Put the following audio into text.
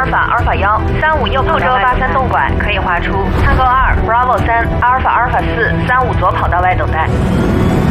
尔法阿尔法1，35右跑到外83动管可以滑出。Tango 2 Bravo 3 Alpha Alpha 4，35左跑道外等待。